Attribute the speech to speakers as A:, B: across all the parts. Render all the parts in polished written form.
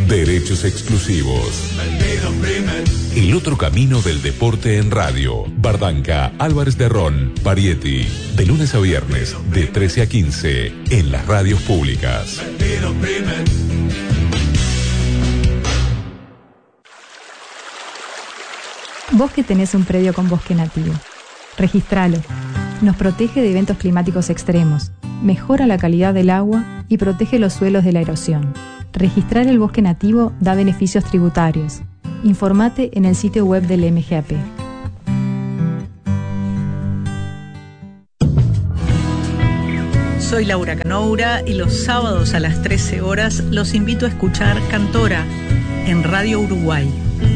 A: Derechos exclusivos. El otro camino del deporte en radio. Bardanca, Álvarez de Ron, Parietti. De lunes a viernes, de 13 a 15, en las radios públicas.
B: Vos que tenés un predio con bosque nativo, registralo. Nos protege de eventos climáticos extremos, mejora la calidad del agua y protege los suelos de la erosión. Registrar el bosque nativo da beneficios tributarios. Informate en el sitio web del MGAP.
C: Soy Laura Canoura y los sábados a las 13 horas los invito a escuchar Cantora en Radio Uruguay.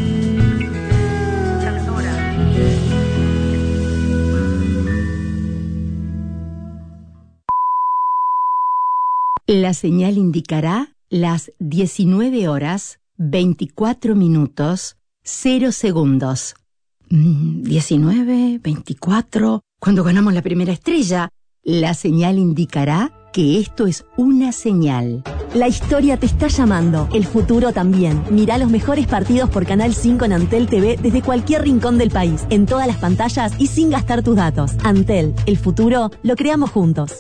D: La señal indicará las 19 horas, 24 minutos, 0 segundos. 19, 24... Cuando ganamos la primera estrella, la señal indicará que esto es una señal.
E: La historia te está llamando, el futuro también. Mirá los mejores partidos por Canal 5 en Antel TV desde cualquier rincón del país, en todas las pantallas y sin gastar tus datos. Antel, el futuro lo creamos juntos.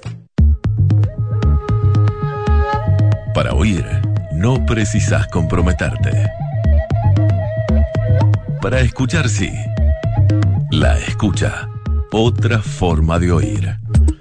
A: Para oír, no precisas comprometerte. Para escuchar, sí. La escucha. Otra forma de oír.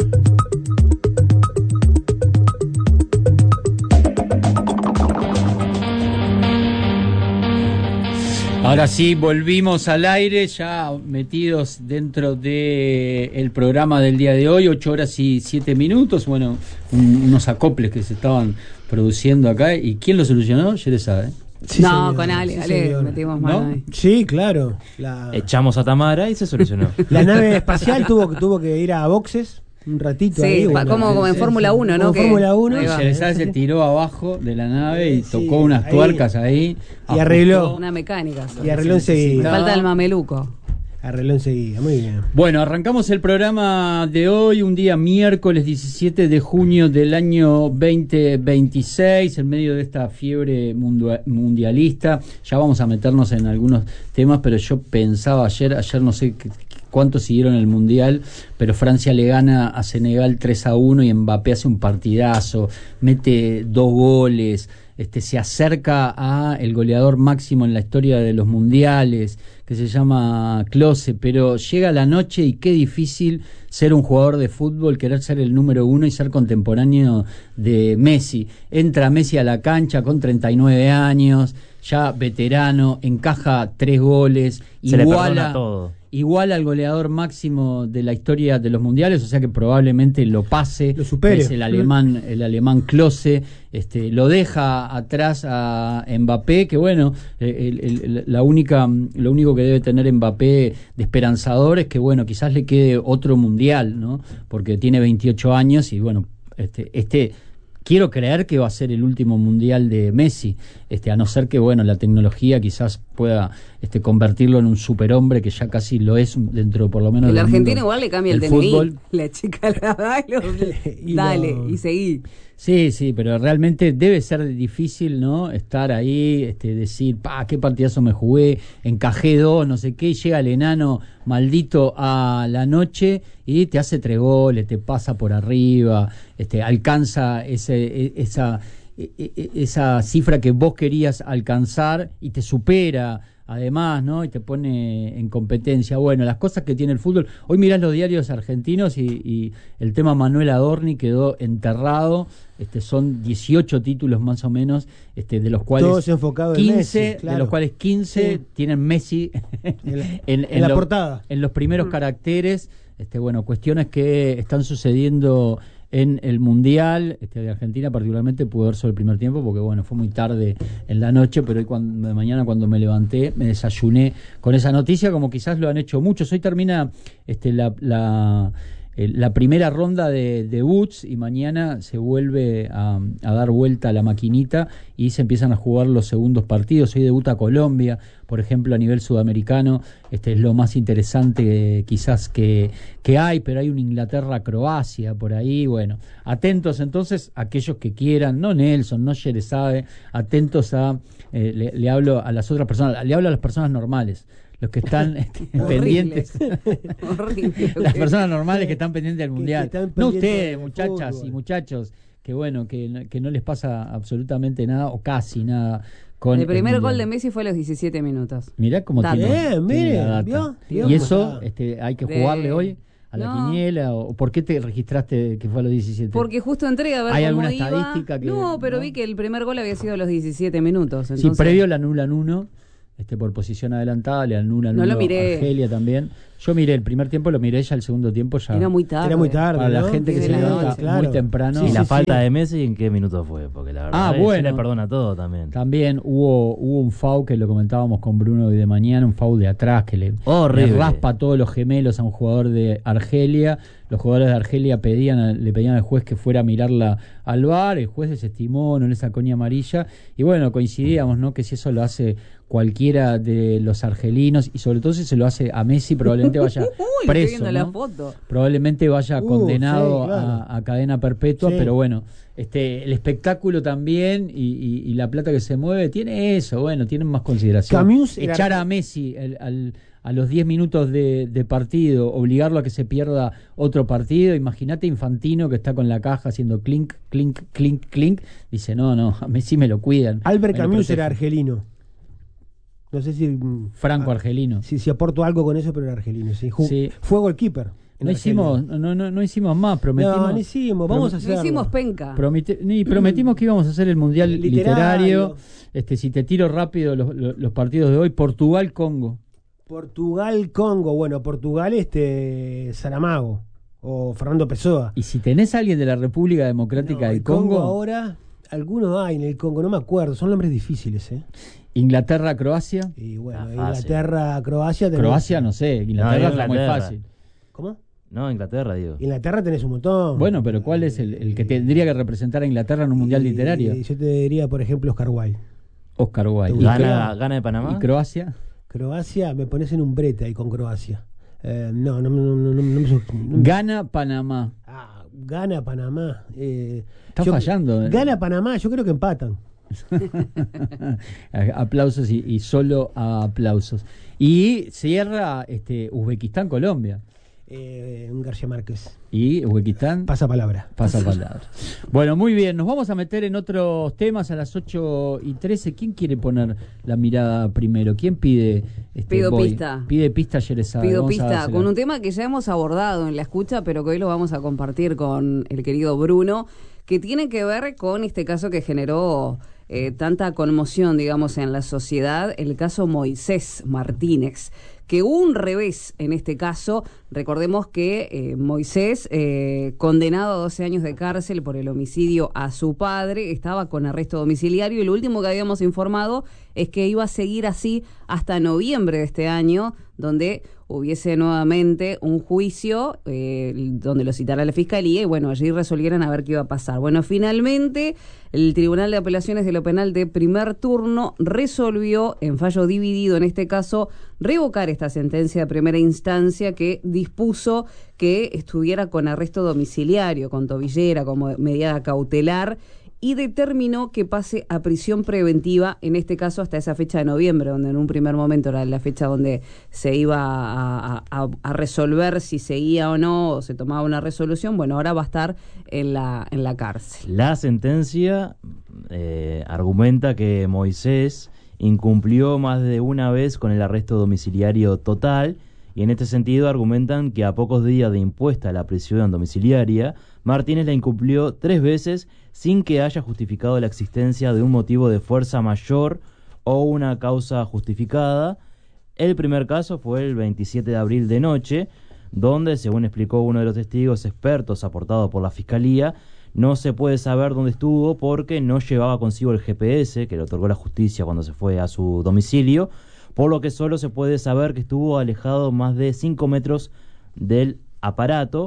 F: Ahora sí, volvimos al aire, ya metidos dentro del programa del día de hoy, 8 horas y 7 minutos, bueno, unos acoples que se estaban produciendo acá. ¿Y quién lo solucionó? Ya le sabe.
G: Sí,
H: no,
G: señor.
H: con Ale,
G: Sí,
H: Ale,
G: señor.
H: metimos mano
F: ¿No?
H: ahí.
G: Sí, claro.
I: Echamos a Tamara y se solucionó.
G: La nave espacial tuvo que ir a boxes un ratito.
H: Sí,
G: ahí,
H: como en Fórmula 1, ¿no?
G: Como
H: Que-
G: Fórmula 1.
H: Ahí va.
F: Yerezade se tiró abajo de la nave y
G: Sí,
F: tocó unas
G: ahí.
F: tuercas ahí.
G: Y arregló.
H: Una mecánica.
G: Y arregló enseguida.
H: Falta el mameluco.
G: Arregló enseguida, muy bien.
F: Bueno, arrancamos el programa de hoy, un día miércoles 17 de junio del año 2026, en medio de esta fiebre mundialista. Ya vamos a meternos en algunos temas, pero yo pensaba ayer no sé cuántos siguieron el Mundial, pero Francia le gana a Senegal 3-1 y Mbappé hace un partidazo, mete 2 goles, se acerca a el goleador máximo en la historia de los mundiales, que se llama Klose, pero llega la noche y qué difícil ser un jugador de fútbol, querer ser el número 1 y ser contemporáneo de Messi. Entra Messi a la cancha con 39 años, ya veterano, encaja 3 goles,
I: Se le perdona todo.
F: igual al goleador máximo de la historia de los mundiales, o sea que probablemente lo pase,
G: Lo supere.
F: es el alemán Klose, lo deja atrás a Mbappé, que bueno, lo único que debe tener Mbappé de esperanzador es que bueno, quizás le quede otro mundial, ¿no? Porque tiene 28 años y bueno, quiero creer que va a ser el último mundial de Messi, a no ser que bueno, la tecnología quizás pueda convertirlo en un superhombre, que ya casi lo es dentro por lo menos
H: El
F: del
H: argentino
F: mundo
H: igual le cambia el
F: del
H: DNI.
F: fútbol.
H: La chica la da y dale, y seguí.
F: Sí, pero realmente debe ser difícil, ¿no? Estar ahí, decir, qué partidazo me jugué, encajé 2, no sé qué, y llega el enano maldito a la noche y te hace 3 goles, te pasa por arriba, alcanza esa cifra que vos querías alcanzar y te supera. Además, ¿no? Y te pone en competencia. Bueno, las cosas que tiene el fútbol. Hoy mirás los diarios argentinos y el tema Manuel Adorni quedó enterrado. Son 18 títulos más o menos, de los cuales
G: Todos enfocados
F: 15,
G: en Messi, claro.
F: de los cuales 15
G: Sí.
F: tienen Messi
G: en la portada.
F: En los primeros caracteres. Bueno, cuestiones que están sucediendo en el Mundial de Argentina. Particularmente pude ver sobre el primer tiempo porque bueno, fue muy tarde en la noche, pero hoy de mañana cuando me levanté me desayuné con esa noticia, como quizás lo han hecho muchos. Hoy termina la primera ronda de debuts y mañana se vuelve a dar vuelta a la maquinita y se empiezan a jugar los segundos partidos. Hoy debuta Colombia, por ejemplo, a nivel sudamericano. Es lo más interesante quizás que hay, pero hay un Inglaterra-Croacia por ahí. Bueno, atentos entonces aquellos que quieran, no Nelson, no Sherezade, atentos a, le hablo a las otras personas, le hablo a las personas normales. Los que están pendientes.
H: Horrible.
F: Las personas normales que están pendientes del Mundial. No ustedes, muchachas y muchachos, que bueno, que no les pasa absolutamente nada o casi nada. Con
H: el primer gol de Messi fue a los 17 minutos.
F: Mirá cómo tiene la data.
G: ¿Vio?
F: Y eso hay que jugarle hoy a la quiniela. ¿O por qué te registraste que fue a los 17?
H: Porque justo entré a ver
F: ¿Hay
H: cómo
F: alguna
H: iba.
F: estadística que
H: No, pero vi que el primer gol había sido a los 17 minutos.
F: Sí, previo la anulan 1. Por posición adelantada, le anulan
H: no
F: uno
H: lo miré.
F: a Argelia también. Yo miré el primer tiempo, lo miré, ya el segundo tiempo ya.
H: Era muy tarde.
F: Para la gente que se levanta muy temprano.
I: Y la falta de Messi, ¿en qué minuto fue? Porque la verdad se le perdona todo también.
F: También hubo un foul que lo comentábamos con Bruno hoy de mañana, un foul de atrás que le raspa todos los gemelos a un jugador de Argelia. Los jugadores de Argelia le pedían al juez que fuera a mirarla al VAR, el juez desestimó, no le sacó ni amarilla, y bueno, coincidíamos, ¿no? Que si eso lo hace cualquiera de los argelinos, y sobre todo si se lo hace a Messi, probablemente vaya preso, ¿no?
H: La foto.
F: Probablemente vaya condenado
G: sí, claro.
F: a cadena perpetua,
G: sí.
F: pero bueno, el espectáculo también y la plata que se mueve tiene eso, bueno, tienen más consideración.
G: Camus
F: echar a Messi a los 10 minutos de partido, obligarlo a que se pierda otro partido. Imagínate Infantino que está con la caja haciendo clink, clink, clink, clink. Dice, no, a Messi me lo cuidan.
G: Albert Camus era argelino. No sé si...
F: Franco-argelino.
G: Si aporto algo con eso, pero era argelino. Sí. Fue goalkeeper.
F: No hicimos más, prometimos.
G: No hicimos, vamos a hacerlo.
H: No hicimos penca.
F: Prometimos que íbamos a hacer el Mundial literario. Si te tiro rápido los partidos de hoy, Portugal-Congo.
G: Portugal-Congo, bueno, Portugal Saramago o Fernando Pessoa.
F: Y si tenés a alguien de la República Democrática del Congo
G: ahora, algunos hay en el Congo, no me acuerdo, son nombres difíciles,
F: Inglaterra-Croacia.
G: Y bueno, Inglaterra-Croacia.
F: Croacia no sé, Inglaterra es muy fácil.
G: ¿Cómo?
I: No, Inglaterra, digo.
G: Inglaterra tenés un montón.
F: Bueno, pero ¿cuál es el que tendría que representar a Inglaterra en un mundial literario?
G: Yo te diría, por ejemplo, Oscar Wilde.
I: ¿Gana de Panamá?
F: ¿Y Croacia?
G: Croacia, me pones en un brete ahí con Croacia. No.
F: Gana Panamá.
G: Gana Panamá.
F: Está fallando.
G: Gana Panamá, yo creo que empatan.
F: Aplausos y solo aplausos. Y cierra Uzbekistán-Colombia.
G: Un García Márquez.
F: Y Uzbekistán
G: pasa palabra.
F: Bueno, muy bien, nos vamos a meter en otros temas a las 8:13. ¿Quién quiere poner la mirada primero? ¿Quién pide?
H: Pido pista.
F: Pide pista, Sherezade.
H: Pido pista con un tema que ya hemos abordado en la escucha, pero que hoy lo vamos a compartir con el querido Bruno, que tiene que ver con este caso que generó tanta conmoción, digamos, en la sociedad, el caso Moisés Martínez, que hubo un revés en este caso. Recordemos que Moisés, condenado a 12 años de cárcel por el homicidio a su padre, estaba con arresto domiciliario, y lo último que habíamos informado es que iba a seguir así hasta noviembre de este año, donde hubiese nuevamente un juicio donde lo citara la Fiscalía, y bueno, allí resolvieran a ver qué iba a pasar. Bueno, finalmente el Tribunal de Apelaciones de lo Penal de primer turno resolvió, en fallo dividido en este caso, revocar esta sentencia de primera instancia que dispuso que estuviera con arresto domiciliario, con tobillera, como medida cautelar, y determinó que pase a prisión preventiva, en este caso hasta esa fecha de noviembre, donde en un primer momento era la fecha donde se iba a resolver si seguía o no, o se tomaba una resolución. Bueno, ahora va a estar en la cárcel.
I: La sentencia argumenta que Moisés incumplió más de una vez con el arresto domiciliario total, y en este sentido argumentan que a pocos días de impuesta la prisión domiciliaria, Martínez la incumplió 3 veces sin que haya justificado la existencia de un motivo de fuerza mayor o una causa justificada. El primer caso fue el 27 de abril de noche, donde, según explicó uno de los testigos expertos aportado por la Fiscalía, no se puede saber dónde estuvo porque no llevaba consigo el GPS que le otorgó la justicia cuando se fue a su domicilio, por lo que solo se puede saber que estuvo alejado más de 5 metros del aparato.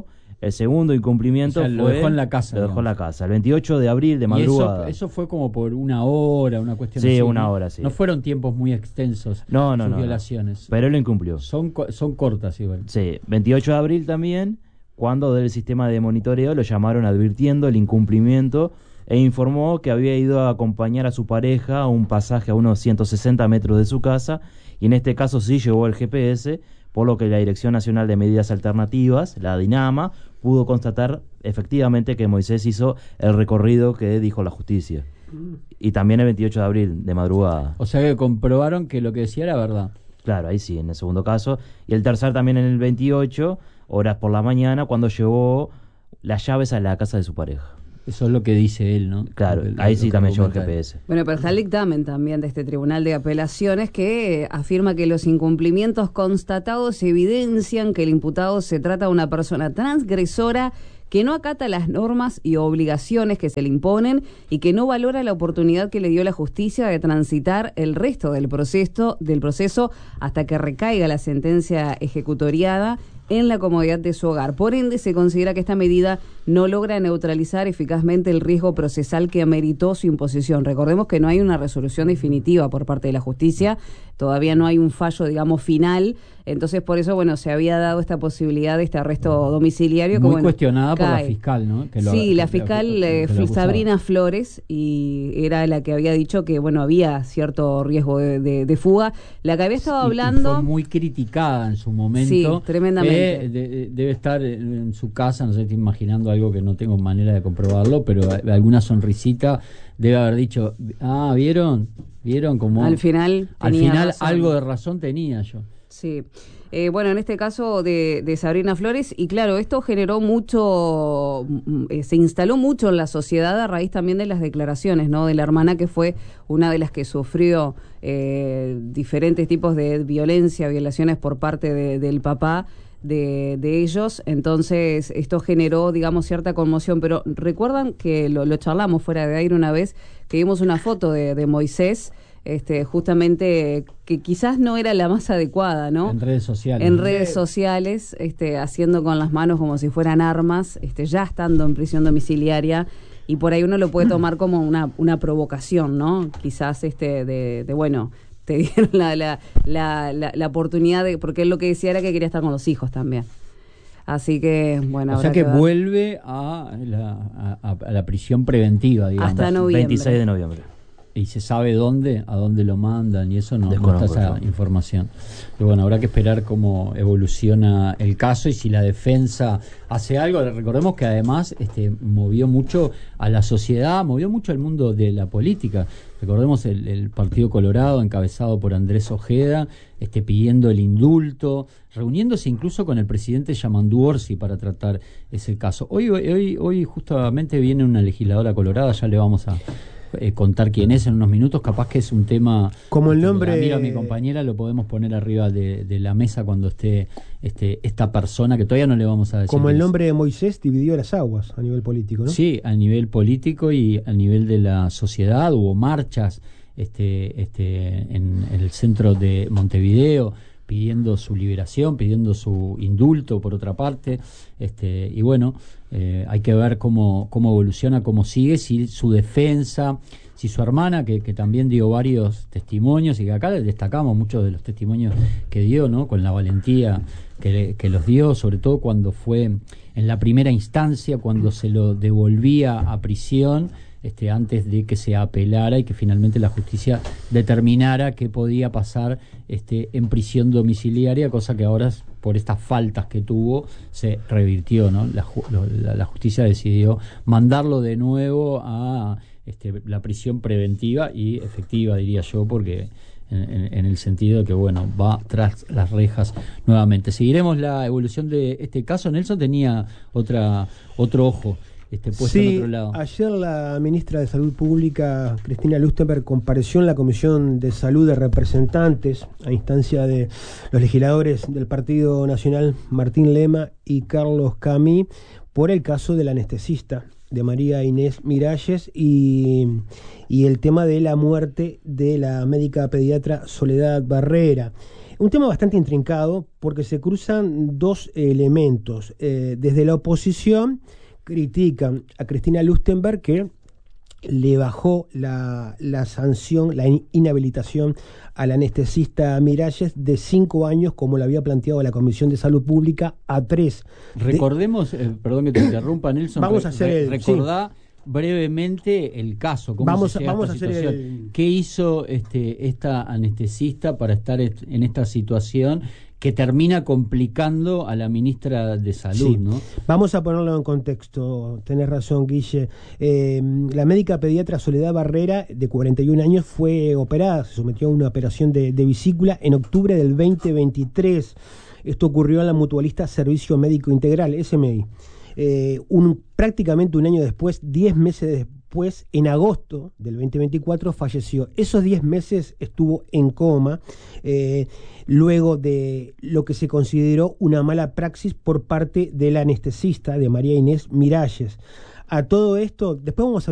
I: El segundo incumplimiento fue...
F: lo dejó en la casa.
I: Lo dejó en la casa. El 28 de abril de madrugada.
F: Y eso fue como por una hora, una cuestión
I: así. Sí, una
F: ¿no?
I: hora, sí.
F: No fueron tiempos muy extensos.
I: No,
F: violaciones.
I: Pero él lo incumplió.
F: Son cortas igual.
I: Sí, 28 de abril también, cuando del sistema de monitoreo lo llamaron advirtiendo el incumplimiento e informó que había ido a acompañar a su pareja a un pasaje a unos 160 metros de su casa, y en este caso sí llevó el GPS, por lo que la Dirección Nacional de Medidas Alternativas, la DINAMA, pudo constatar efectivamente que Moisés hizo el recorrido que dijo la justicia. Y también el 28 de abril, de madrugada.
F: O sea que comprobaron que lo que decía era verdad.
I: Claro, ahí sí, en el segundo caso. Y el tercer también en el 28, horas por la mañana, cuando llevó las llaves a la casa de su pareja.
F: Eso es lo que dice él, ¿no?
I: Claro, ahí sí también llevó el GPS.
H: Bueno, pero está el dictamen también de este Tribunal de Apelaciones que afirma que los incumplimientos constatados evidencian que el imputado se trata de una persona transgresora que no acata las normas y obligaciones que se le imponen y que no valora la oportunidad que le dio la justicia de transitar el resto del proceso hasta que recaiga la sentencia ejecutoriada en la comodidad de su hogar. Por ende, se considera que esta medida no logra neutralizar eficazmente el riesgo procesal que ameritó su imposición. Recordemos que no hay una resolución definitiva por parte de la justicia, todavía no hay un fallo, digamos, final, entonces por eso, bueno, se había dado esta posibilidad de este arresto domiciliario.
F: Muy
H: que, bueno,
F: cuestionada por la fiscal, ¿no?
H: La fiscal Sabrina Flores, y era la que había dicho que, bueno, había cierto riesgo de fuga. La que había estado hablando...
F: Y fue muy criticada en su momento.
H: Sí, tremendamente.
F: Debe estar en su casa, no sé, estoy imaginando algo que no tengo manera de comprobarlo, pero alguna sonrisita debe haber dicho, ¿vieron cómo?
H: Al final razón.
F: Algo de razón tenía yo.
H: Sí. Bueno, en este caso de Sabrina Flores, y claro, esto generó mucho, se instaló mucho en la sociedad a raíz también de las declaraciones, ¿no? De la hermana, que fue una de las que sufrió diferentes tipos de violaciones por parte del papá de ellos. Entonces esto generó, digamos, cierta conmoción, pero recuerdan que lo charlamos fuera de aire una vez, que vimos una foto de Moisés, justamente que quizás no era la más adecuada, ¿no?
F: En redes sociales.
H: En redes sociales, haciendo con las manos como si fueran armas, ya estando en prisión domiciliaria, y por ahí uno lo puede tomar como una provocación, ¿no? Quizás de bueno, te dieron la oportunidad de, porque él lo que decía era que quería estar con los hijos también. Así que, bueno.
F: O sea que vuelve a la prisión preventiva, digamos.
H: Hasta noviembre.
I: 26 de noviembre.
F: ¿Y se sabe a dónde lo mandan? Y eso no está esa información. Pero bueno, habrá que esperar cómo evoluciona el caso y si la defensa hace algo. Recordemos que además movió mucho a la sociedad, movió mucho al mundo de la política. Recordemos el Partido Colorado, encabezado por Andrés Ojeda, pidiendo el indulto, reuniéndose incluso con el presidente Yamandu Orsi para tratar ese caso. Hoy justamente viene una legisladora colorada, ya le vamos a contar quién es en unos minutos. Capaz que es un tema,
G: como el nombre,
F: mira, mi compañera, lo podemos poner arriba de la mesa cuando esté esta persona, que todavía no le vamos a decir.
G: Como el nombre de Moisés dividió las aguas a nivel político, ¿no?
F: Sí, a nivel político y a nivel de la sociedad. Hubo marchas en el centro de Montevideo pidiendo su liberación, pidiendo su indulto, por otra parte, y bueno, hay que ver cómo evoluciona, cómo sigue, si su defensa, si su hermana, que también dio varios testimonios, y que acá destacamos muchos de los testimonios que dio, ¿no? Con la valentía que los dio, sobre todo cuando fue en la primera instancia, cuando se lo devolvía a prisión, antes de que se apelara y que finalmente la justicia determinara qué podía pasar en prisión domiciliaria, cosa que ahora, por estas faltas que tuvo, se revirtió, ¿no? La justicia decidió mandarlo de nuevo a la prisión preventiva y efectiva, diría yo, porque en el sentido de que, bueno, va tras las rejas nuevamente. Seguiremos la evolución de este caso. Nelson tenía otro ojo puesto en otro lado.
G: Ayer la ministra de Salud Pública, Cristina Lustenberg, compareció en la Comisión de Salud de Representantes a instancia de los legisladores del Partido Nacional Martín Lema y Carlos Camí por el caso del anestesista de María Inés Miralles y el tema de la muerte de la médica pediatra Soledad Barrera. Un tema bastante intrincado porque se cruzan dos elementos. Desde la oposición critican a Cristina Lustenberg que le bajó la sanción, la inhabilitación al anestesista Miralles de 5 años, como lo había planteado la Comisión de Salud Pública, a 3.
F: Recordemos, perdón que te interrumpa, Nelson,
G: vamos a hacer
F: recordá brevemente el caso, cómo
G: vamos
F: se
G: a hacer
F: ¿Qué hizo esta anestesista para estar en esta situación que termina complicando a la ministra de Salud,
G: sí,
F: ¿no?
G: Vamos a ponerlo en contexto, tenés razón, Guille. La médica pediatra Soledad Barrera, de 41 años, fue operada, se sometió a una operación de vesícula en octubre del 2023. Esto ocurrió en la mutualista Servicio Médico Integral, SMI. Prácticamente un año después, 10 meses después, en agosto del 2024, falleció. Esos 10 meses estuvo en coma, luego de lo que se consideró una mala praxis por parte del anestesista, de María Inés Miralles. A todo esto, después vamos a